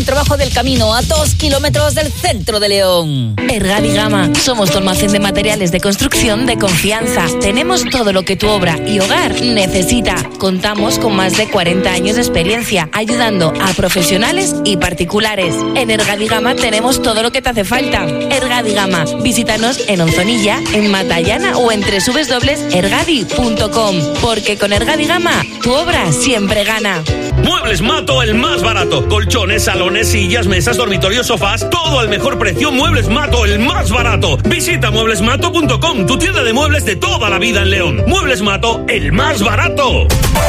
Trabajo del Camino, a 2 kilómetros del centro de León. Ergadi Gama, somos tu almacén de materiales de construcción de confianza. Tenemos todo lo que tu obra y hogar necesita. Contamos con más de 40 años de experiencia, ayudando a profesionales y particulares. En Ergadi Gama tenemos todo lo que te hace falta. Ergadi Gama, visítanos en Onzonilla, en Matallana o en www.ergadi.com. Porque con Ergadi Gama, tu obra siempre gana. Muebles Mato, el más barato. Colchones, salones, sillas, mesas, dormitorios, sofás, todo al mejor precio. Muebles Mato, el más barato. Visita mueblesmato.com, tu tienda de muebles de toda la vida en León. Muebles Mato, el más barato.